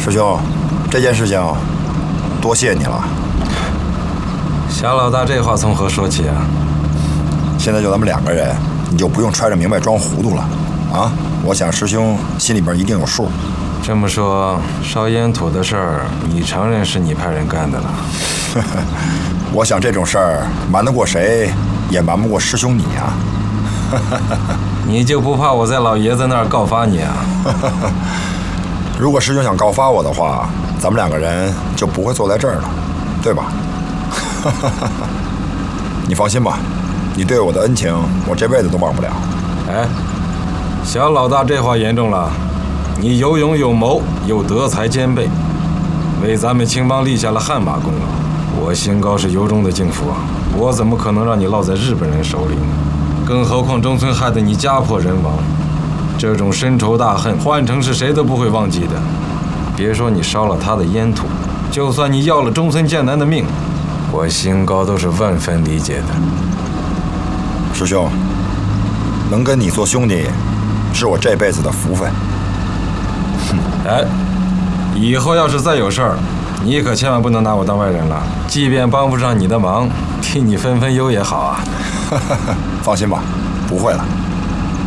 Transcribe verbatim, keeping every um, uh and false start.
师兄，这件事情多谢你了。 夏老大这话从何说起啊？ 现在就咱们两个人，你就不用揣着明白装糊涂了啊！我想师兄心里边一定有数。 这么说，烧烟土的事儿，你承认是你派人干的了？ 我想这种事儿瞒得过谁，也瞒不过师兄你啊。 你就不怕我在老爷子那儿告发你啊？ 如果师兄想告发我的话，咱们两个人就不会坐在这儿了，对吧？你放心吧，你对我的恩情，我这辈子都忘不了。 哎，小老大这话严重了，你有勇有谋，又德才兼备，为咱们青帮立下了汗马功劳。我兴高是由衷的敬服啊！我怎么可能让你落在日本人手里呢？更何况中村害得你家破人亡，这种深仇大恨，换成是谁都不会忘记的。别说你烧了他的烟土，就算你要了中村健男的命，我兴高都是万分理解的。 师兄，能跟你做兄弟，是我这辈子的福分。 哎，以后要是再有事儿，你可千万不能拿我当外人了。即便帮不上你的忙，替你分分忧也好啊。 放心吧，不会了。